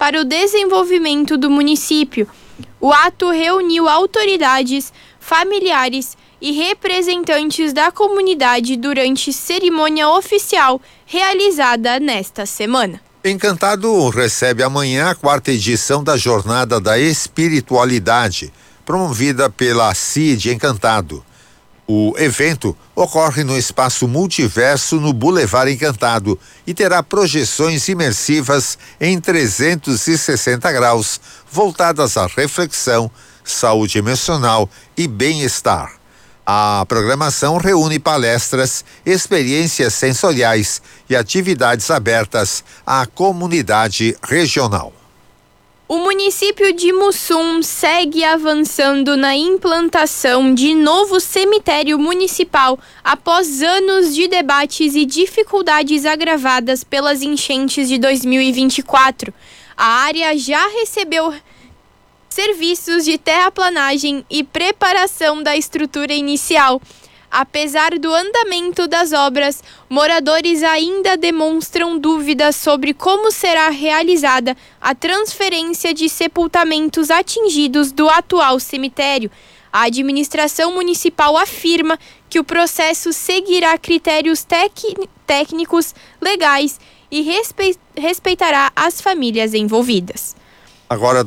para o desenvolvimento do município. O ato reuniu autoridades, familiares e representantes da comunidade durante cerimônia oficial realizada nesta semana. Encantado recebe amanhã a 4ª edição da Jornada da Espiritualidade, promovida pela CID Encantado. O evento ocorre no espaço Multiverso no Boulevard Encantado e terá projeções imersivas em 360 graus, voltadas à reflexão, saúde emocional e bem-estar. A programação reúne palestras, experiências sensoriais e atividades abertas à comunidade regional. O município de Mussum segue avançando na implantação de novo cemitério municipal após anos de debates e dificuldades agravadas pelas enchentes de 2024. A área já recebeu serviços de terraplanagem e preparação da estrutura inicial. Apesar do andamento das obras, moradores ainda demonstram dúvidas sobre como será realizada a transferência de sepultamentos atingidos do atual cemitério. A administração municipal afirma que o processo seguirá critérios técnicos, legais e respeitará as famílias envolvidas. Agora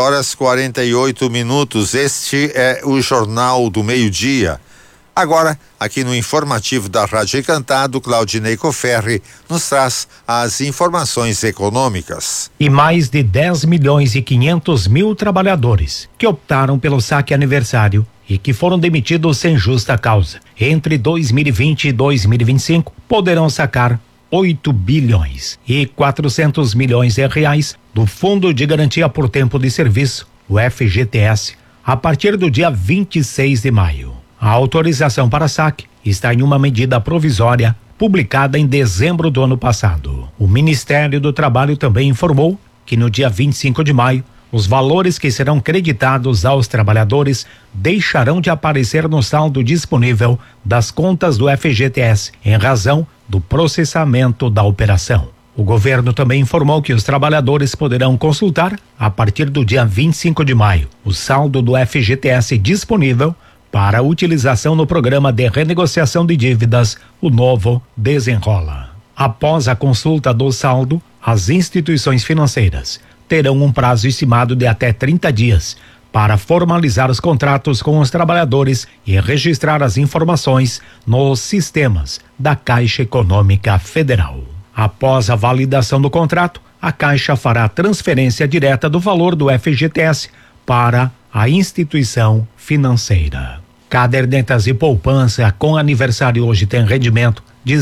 12h48. Este é o Jornal do Meio-Dia. Agora, aqui no informativo da Rádio Encantado, Claudinei Coferri nos traz as informações econômicas. E mais de 10.500.000 trabalhadores que optaram pelo saque aniversário e que foram demitidos sem justa causa entre 2020 e 2025 poderão sacar 8 bilhões e 400 milhões de reais do Fundo de Garantia por Tempo de Serviço, o FGTS, a partir do dia 26 de maio. A autorização para saque está em uma medida provisória publicada em dezembro do ano passado. O Ministério do Trabalho também informou que no dia 25 de maio, os valores que serão creditados aos trabalhadores deixarão de aparecer no saldo disponível das contas do FGTS em razão do processamento da operação. O governo também informou que os trabalhadores poderão consultar, a partir do dia 25 de maio, o saldo do FGTS disponível para utilização no programa de renegociação de dívidas, o novo Desenrola. Após a consulta do saldo, as instituições financeiras terão um prazo estimado de até 30 dias para formalizar os contratos com os trabalhadores e registrar as informações nos sistemas da Caixa Econômica Federal. Após a validação do contrato, a Caixa fará a transferência direta do valor do FGTS para a instituição financeira. Cadernetas e poupança com aniversário hoje tem rendimento de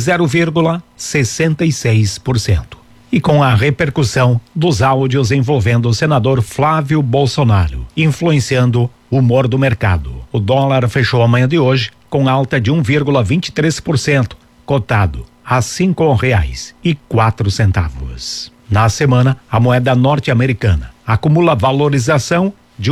0,66%. E com a repercussão dos áudios envolvendo o senador Flávio Bolsonaro, influenciando o humor do mercado, o dólar fechou a manhã de hoje com alta de 1,23%, cotado a R$5,04. Na semana, a moeda norte-americana acumula valorização de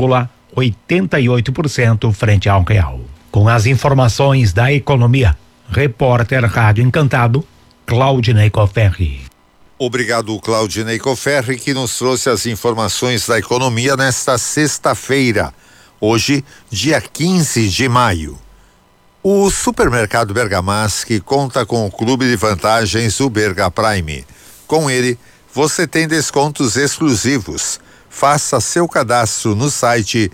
1,88% frente ao real. Com as informações da economia, repórter Rádio Encantado, Claudinei Coferri. Obrigado, Claudinei Coferri, que nos trouxe as informações da economia nesta sexta-feira, hoje, dia 15 de maio. O supermercado Bergamasque conta com o clube de vantagens, o Berga Prime. Com ele, você tem descontos exclusivos. Faça seu cadastro no site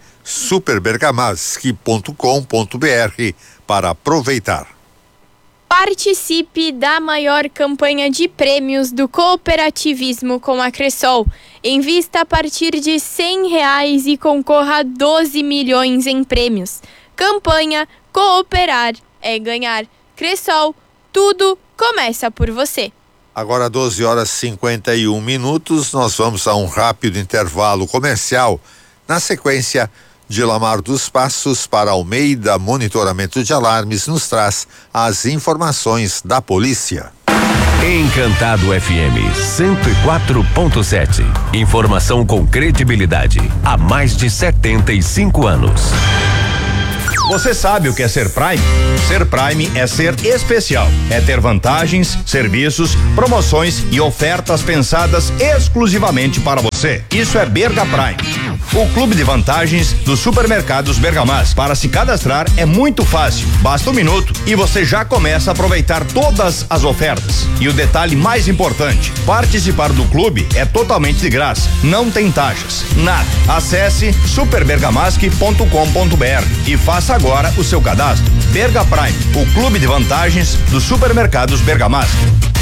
superbergamasque.com.br para aproveitar. Participe da maior campanha de prêmios do cooperativismo com a Cressol. Invista a partir de R$100 e concorra a 12 milhões em prêmios. Campanha Cooperar é Ganhar. Cressol, tudo começa por você. Agora 12h51, nós vamos a um rápido intervalo comercial. Na sequência, Dilamar dos Passos para Almeida Monitoramento de Alarmes nos traz as informações da polícia. Encantado FM 104.7. Informação com credibilidade há mais de 75 anos. Você sabe o que é ser Prime? Ser Prime é ser especial. É ter vantagens, serviços, promoções e ofertas pensadas exclusivamente para você. Isso é Berga Prime, o clube de vantagens dos supermercados Bergamas. Para se cadastrar é muito fácil. Basta 1 minuto e você já começa a aproveitar todas as ofertas. E o detalhe mais importante: participar do clube é totalmente de graça. Não tem taxas, nada. Acesse superbergamasque.com.br e faça agora o seu cadastro. Berga Prime, o clube de vantagens dos supermercados Bergamasque.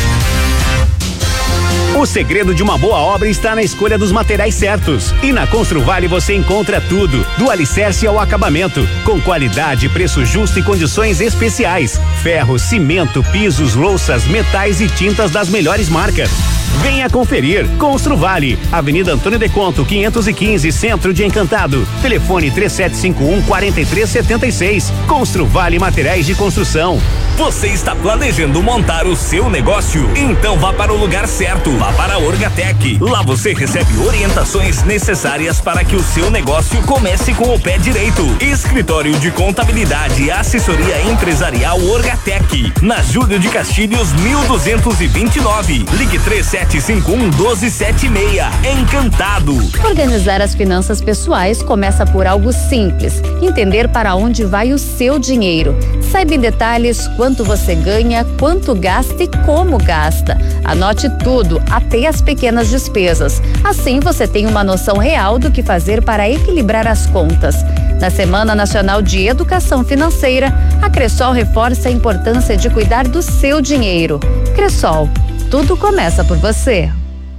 O segredo de uma boa obra está na escolha dos materiais certos. E na Construvale você encontra tudo, do alicerce ao acabamento, com qualidade, preço justo e condições especiais. Ferro, cimento, pisos, louças, metais e tintas das melhores marcas. Venha conferir. Construvale, Avenida Antônio de Conto, 515, Centro de Encantado. Telefone 3751-4376. Construvale Materiais de Construção. Você está planejando montar o seu negócio? Então vá para o lugar certo. Vá para a Orgatec. Lá você recebe orientações necessárias para que o seu negócio comece com o pé direito. Escritório de Contabilidade e Assessoria Empresarial Orgatec. Na Júlio de Castilhos, 1229. Ligue 3751-1276. Encantado. Organizar as finanças pessoais começa por algo simples: entender para onde vai o seu dinheiro. Saiba em detalhes quanto você ganha, quanto gasta e como gasta. Anote tudo, até as pequenas despesas. Assim você tem uma noção real do que fazer para equilibrar as contas. Na Semana Nacional de Educação Financeira, a Cressol reforça a importância de cuidar do seu dinheiro. Cressol, tudo começa por você.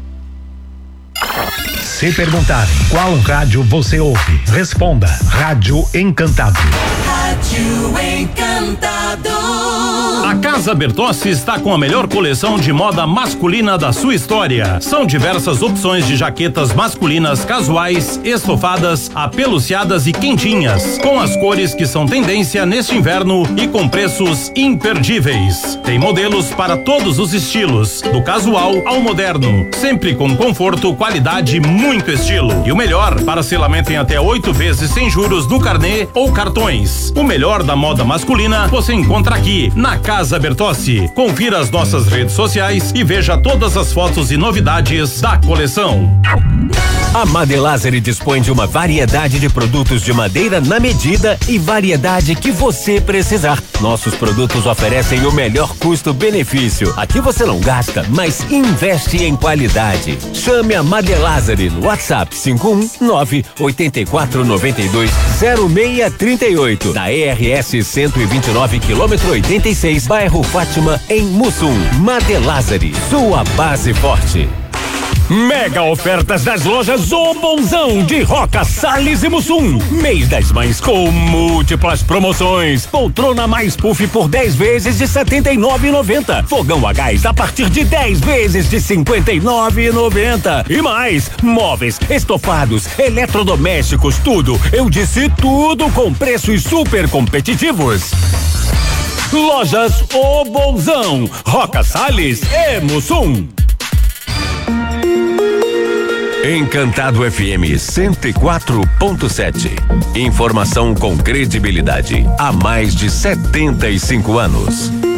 Se perguntarem qual rádio você ouve, responda: Rádio Encantado. Rádio Encantado. A Casa Bertossi está com a melhor coleção de moda masculina da sua história. São diversas opções de jaquetas masculinas casuais, estofadas, apeluciadas e quentinhas, com as cores que são tendência neste inverno e com preços imperdíveis. Tem modelos para todos os estilos, do casual ao moderno, sempre com conforto, qualidade e muito estilo. E o melhor, parcelamento em até 8 vezes sem juros no carnê ou cartões. O melhor da moda masculina você encontra aqui na Casa Bertossi. Confira as nossas redes sociais e veja todas as fotos e novidades da coleção. A Madelazeri dispõe de uma variedade de produtos de madeira na medida e variedade que você precisar. Nossos produtos oferecem o melhor custo-benefício. Aqui você não gasta, mas investe em qualidade. Chame a Madelazeri no WhatsApp 519-8492-0638. Da ERS 129 km 86, bairro Fátima, em Mussum. Madelazeri, sua base forte. Mega ofertas das lojas O Bonzão de Roca, Salles e Mussum. Mês das Mães com múltiplas promoções. Poltrona mais puff por 10 vezes de R$ 79,90. Fogão a gás a partir de 10 vezes de R$ 59,90. E mais, móveis, estofados, eletrodomésticos, tudo. Eu disse tudo com preços super competitivos. Lojas O Bonzão, Roca, Salles e Mussum. Encantado FM 104.7. Informação com credibilidade há mais de 75 anos.